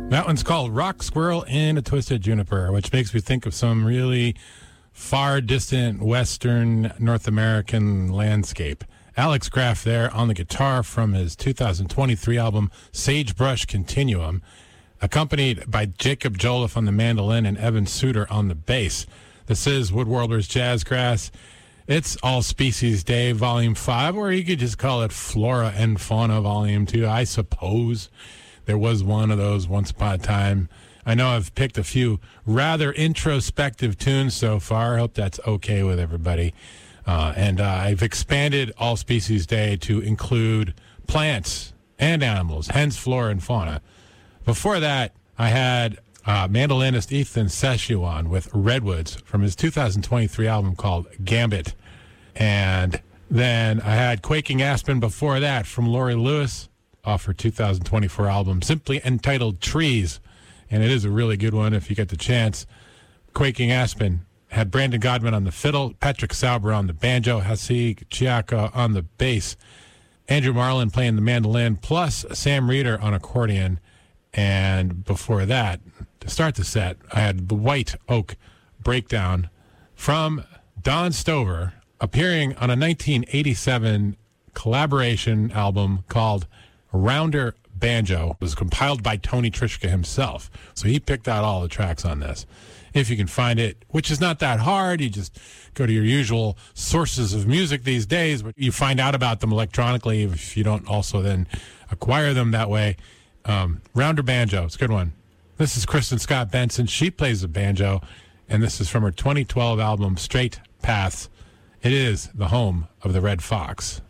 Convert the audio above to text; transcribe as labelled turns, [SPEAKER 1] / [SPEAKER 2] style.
[SPEAKER 1] That one's called Rock Squirrel in a Twisted Juniper, which makes me think of some really far distant Western North American landscape. Alex Graff there on the guitar from his 2023 album Sagebrush Continuum, accompanied by Jacob Joliffe on the mandolin and Evan Suter on the bass. This is Woodworlders Jazzgrass. It's All Species Day, Volume 5, or you could just call it Flora and Fauna, Volume 2, I suppose. There was one of those once upon a time. I know I've picked a few rather introspective tunes so far. I hope that's okay with everybody. And I've expanded All Species Day to include plants and animals, hence flora and fauna. Before that, I had mandolinist Ethan Seshuan with Redwoods from his 2023 album called Gambit. And then I had Quaking Aspen before that from Lori Lewis off her 2024 album simply entitled Trees. And it is a really good one if you get the chance. Quaking Aspen had Brandon Godman on the fiddle, Patrick Sauber on the banjo, Hasig Chiaka on the bass, Andrew Marlin playing the mandolin, plus Sam Reeder on accordion. And before that, to start the set, I had the White Oak Breakdown from Don Stover, appearing on a 1987 collaboration album called Rounder Banjo. It was compiled by Tony Trischka himself. So he picked out all the tracks on this. If you can find it, which is not that hard, you just go to your usual sources of music these days, but you find out about them electronically if you don't also then acquire them that way. Rounder Banjo, it's a good one. This is Kristen Scott Benson. She plays the banjo, and this is from her 2012 album Straight Paths. It is the home of the Red Fox.